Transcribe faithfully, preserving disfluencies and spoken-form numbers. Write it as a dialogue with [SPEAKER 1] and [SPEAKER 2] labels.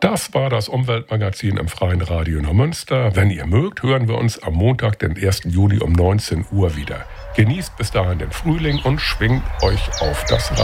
[SPEAKER 1] Das war das Umweltmagazin im Freien Radio Neumünster. Wenn ihr mögt, hören wir uns am Montag, den ersten Juli um neunzehn Uhr wieder. Genießt bis dahin den Frühling und schwingt euch auf das Rad.